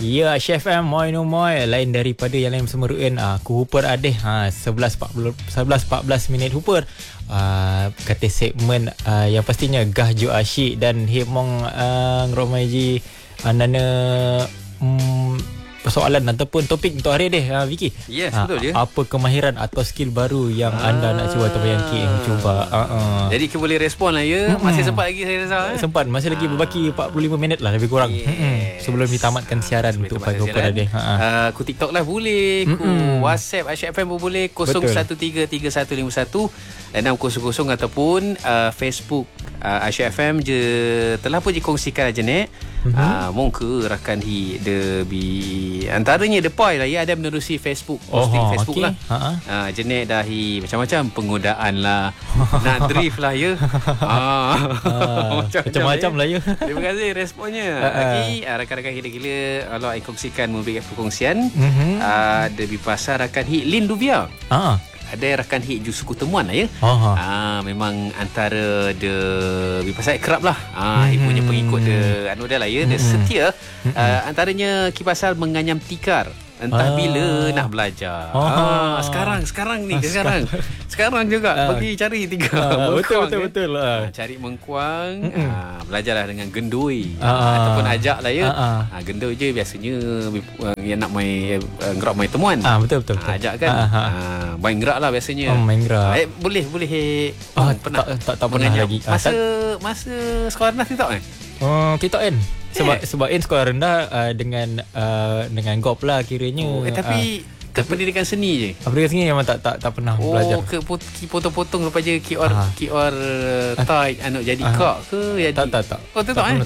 Ya, Chef M moi no moi lain daripada yang lain semeruin. Aku Hooper adeh 11:14 minit Hooper. Kata segmen yang pastinya gah ju asyik dan hemong ngromaiji nana persoalan ataupun topik untuk hari ni, Vicky. Yes, betul je. Apa kemahiran atau skill baru yang anda nak cuba atau yang cuba? Jadi kita boleh respon lah ya. Masih sempat lagi saya rasa. Sempat, masih lagi berbaki 45 minit lah lebih kurang. Sebelum ditamatkan siaran untuk pagi Hooper tadi. Ku TikTok lah boleh, ku WhatsApp Asyik FM pun boleh 01335151 600 ataupun Facebook Asyik FM je telah pun dikongsikan aja nek. Mungkin rakan hi de bi antaranya depai lah ya, ada menerusi Facebook posting Facebook okay. lah. Jenek dah hi macam-macam penggodaan lah. Nak drift lah ya. Macam-macam lah ya. Terima kasih responnya. Lagi rakan-rakan gila-gila Allah kongsikan memberikan perkongsian. Ada di pasar rakan hi Lin Duvia. Ada rakan hit ju suku temuan lah ya. Memang antara de pasal kerap lah. Ibunya pengikut de anu dia lah ya, de setia. Antaranya kipasal menganyam tikar. Entah bila nak belajar. Sekarang ni sekarang juga pergi cari tikar. Betul lah. Cari mengkuang, belajarlah dengan gendui ataupun ajak lah ya. Gendui je biasanya yang nak main gerak main temuan. Betul. Ajak kan. Main gerak lah biasanya. Main gerak. Boleh pernah. Tak pernah lagi. Masa sekolah rendah TikTok kan? TikTok kan. Sebab sekolah rendah dengan GOP lah kiranya. Tapi pendidikan seni je. Pendidikan seni memang tak pernah belajar. Potong-potong lepas je QR tight jadi kak ke jadi. Tak. TikTok